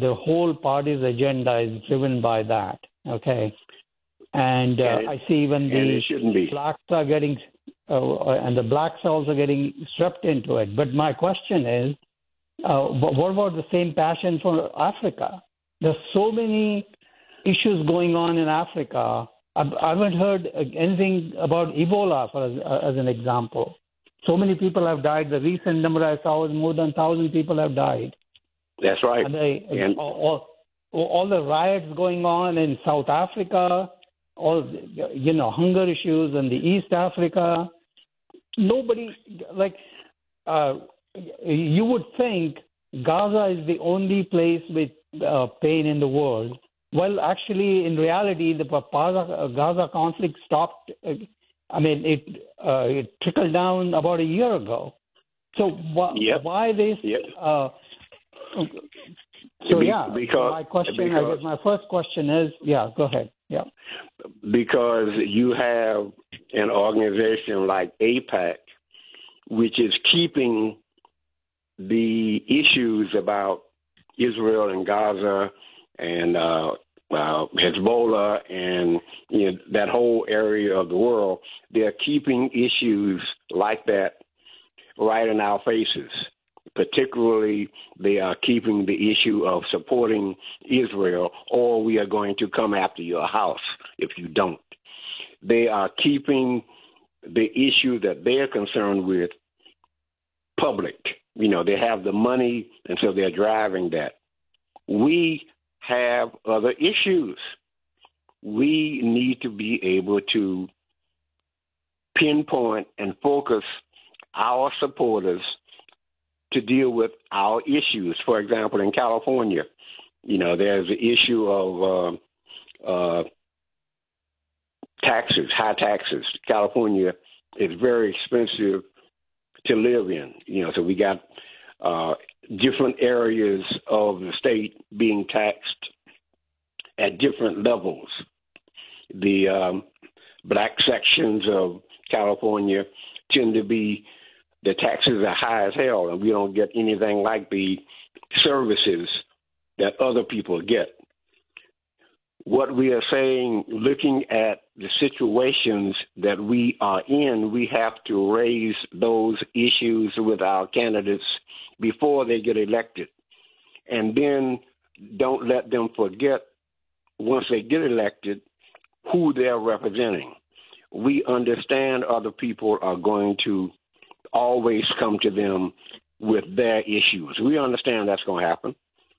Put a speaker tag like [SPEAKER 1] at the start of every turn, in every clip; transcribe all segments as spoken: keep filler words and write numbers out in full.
[SPEAKER 1] the whole party's agenda is driven by that. Okay, and uh,
[SPEAKER 2] and it,
[SPEAKER 1] I see even the blacks are getting, uh, and the blacks are also getting swept into it. But my question is, uh, what about the same passion for Africa? There's so many issues going on in Africa. I haven't heard anything about Ebola, for as, as an example. So many people have died. The recent number I saw was more than one thousand people have died.
[SPEAKER 2] That's right.
[SPEAKER 1] And, they,
[SPEAKER 2] and
[SPEAKER 1] all, all the riots going on in South Africa, all, you know, hunger issues in the East Africa. Nobody, like, uh, you would think Gaza is the only place with uh, pain in the world. Well, actually, in reality, the Gaza conflict stopped. I mean, it, uh, it trickled down about a year ago. So wh-
[SPEAKER 2] yep.
[SPEAKER 1] why this?
[SPEAKER 2] Yep.
[SPEAKER 1] Uh, so
[SPEAKER 2] Be-
[SPEAKER 1] yeah,
[SPEAKER 2] because,
[SPEAKER 1] my question.
[SPEAKER 2] because,
[SPEAKER 1] I guess my first question is, yeah, go ahead. Yeah.
[SPEAKER 2] Because you have an organization like AIPAC, which is keeping the issues about Israel and Gaza and uh, uh, Hezbollah and you know, that whole area of the world, they're keeping issues like that right in our faces. Particularly, they are keeping the issue of supporting Israel, or we are going to come after your house if you don't. They are keeping the issue that they're concerned with public. You know, they have the money, and so they're driving that. We have other issues. We need to be able to pinpoint and focus our supporters to deal with our issues. For example, in California, you know, there's the issue of uh, uh, taxes, high taxes. California is very expensive to live in. You know, so we got uh, different areas of the state being taxed at different levels. The um, black sections of California tend to be, the taxes are high as hell, and we don't get anything like the services that other people get. What we are saying, looking at the situations that we are in, we have to raise those issues with our candidates before they get elected. And then don't let them forget, once they get elected, who they're representing. We understand other people are going to always come to them with their issues. We understand that's going to happen.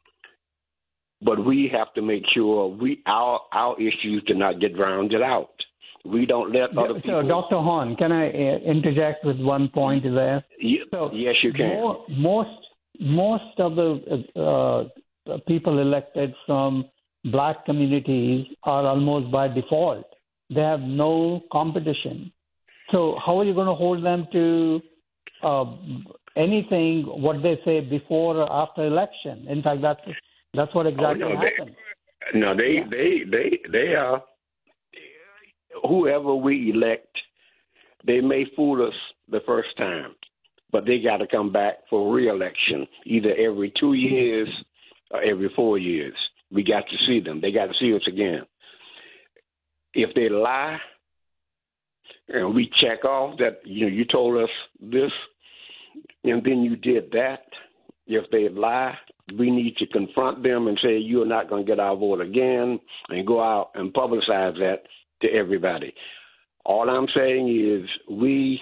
[SPEAKER 2] But we have to make sure we our our issues do not get drowned out. We don't let other people.
[SPEAKER 1] So, Doctor Horn, can I uh, interject with one point there?
[SPEAKER 2] Yeah,
[SPEAKER 1] so
[SPEAKER 2] yes, you can.
[SPEAKER 1] More, most most of the uh, people elected from black communities are almost by default. They have no competition. So how are you going to hold them to uh, anything what they say before or after election? In fact, that's that's what exactly
[SPEAKER 2] oh, no,
[SPEAKER 1] happened.
[SPEAKER 2] They, no, they,
[SPEAKER 1] yeah.
[SPEAKER 2] they they they are whoever we elect. They may fool us the first time, but they got to come back for re-election either every two years or every four years. We got to see them. They got to see us again. If they lie, and we check off that, you know, you told us this, and then you did that. If they lie, we need to confront them and say, you're not going to get our vote again, and go out and publicize that to everybody. All I'm saying is we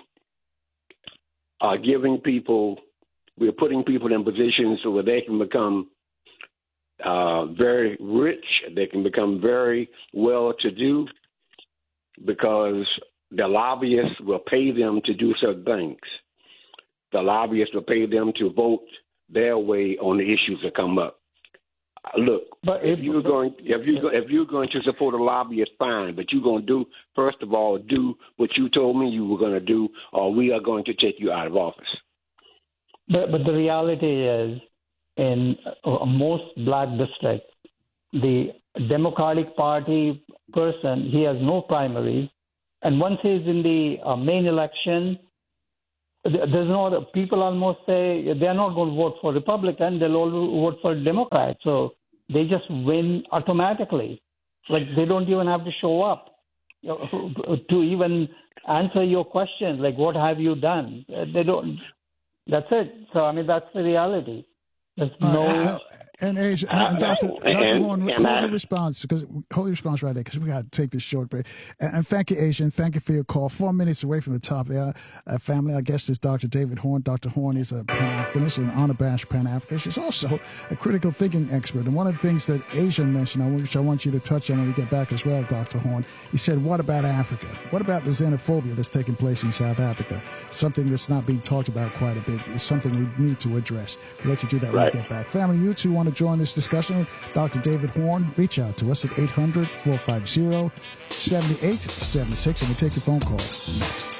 [SPEAKER 2] are giving people, we're putting people in positions where they can become uh, very rich, they can become very well-to-do, because the lobbyists will pay them to do certain things. The lobbyists will pay them to vote their way on the issues that come up. Look, but if you're going, if you if you're going to support a lobbyist, fine. But you're going to do, first of all, do what you told me you were going to do, or we are going to take you out of office.
[SPEAKER 1] But but the reality is, in uh, most black districts, the Democratic Party person, he has no primaries, and once he's in the uh, main election, there's no other, people almost say they're not going to vote for Republican, they'll all vote for Democrat. So they just win automatically. Like they don't even have to show up to even answer your question. Like, what have you done? They don't. That's it. So I mean, that's the reality. There's
[SPEAKER 3] uh,
[SPEAKER 1] no.
[SPEAKER 3] Uh, And, and, and Doctor Doctor Horn, hold your response because hold your response right there because we got to take this short break. And, and thank you, Asian. Thank you for your call. Four minutes away from the top there. Uh, family, our guest is Doctor David Horn. Doctor Horn is a Pan-Africanist, an unabashed Pan-Africanist. He's also a critical thinking expert. And one of the things that Asian mentioned, which I want you to touch on when we get back as well, Doctor Horn, he said, what about Africa? What about the xenophobia that's taking place in South Africa? Something that's not being talked about quite a bit. It's something we need to address. We'll let you do that right. when we get back. Family, you two want to join this discussion with Doctor David Horn, reach out to us at eight hundred, four five zero, seven eight seven six, and we'll take your phone calls next.